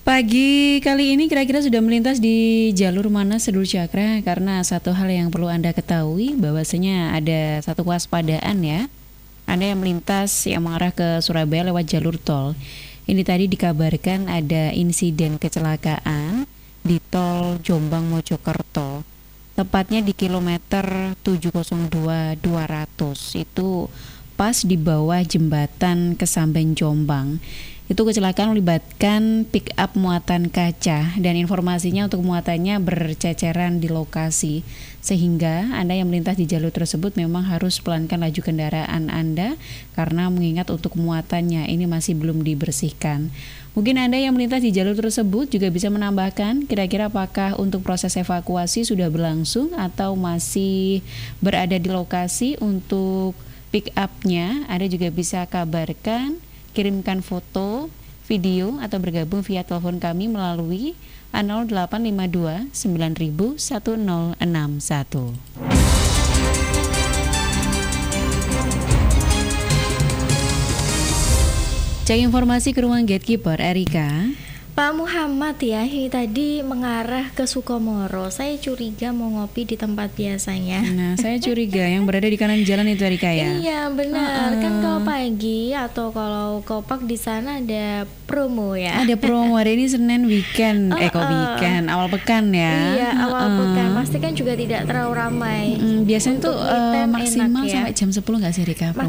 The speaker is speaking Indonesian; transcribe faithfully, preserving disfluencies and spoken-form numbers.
Pagi kali ini kira-kira sudah melintas di jalur mana Sedulur Cakra? Karena satu hal yang perlu Anda ketahui bahwasanya ada satu kewaspadaan ya. Anda yang melintas yang mengarah ke Surabaya lewat jalur tol. Ini tadi dikabarkan ada insiden kecelakaan di tol Jombang Mojokerto. Tepatnya di kilometer tujuh nol dua dua ratus. Itu pas di bawah jembatan Kesamben Jombang. Itu kecelakaan melibatkan pick up muatan kaca dan informasinya untuk muatannya berceceran di lokasi, sehingga Anda yang melintas di jalur tersebut memang harus pelankan laju kendaraan Anda karena mengingat untuk muatannya ini masih belum dibersihkan. Mungkin Anda yang melintas di jalur tersebut juga bisa menambahkan kira-kira apakah untuk proses evakuasi sudah berlangsung atau masih berada di lokasi untuk pick up-nya. Anda juga bisa kabarkan, kirimkan foto, video, atau bergabung via telepon kami melalui nol delapan lima dua sembilan nol nol satu nol enam satu. Cek informasi ke ruang gatekeeper, Erika. Pak Muhammad ya, ini tadi mengarah ke Sukomoro. Saya curiga mau ngopi di tempat biasanya. Nah, saya curiga yang berada di kanan jalan itu Erika ya. Iya benar, uh-uh. Kan kalau pagi atau kalau kopak di sana ada promo ya. Ada promo hari ini Senin weekend, uh-uh. eh kok weekend, awal pekan ya. Iya awal uh-uh. pekan, pasti kan juga tidak terlalu ramai. Mm, biasanya tuh uh, maksimal ya. Sampai jam sepuluh nggak sih Erika?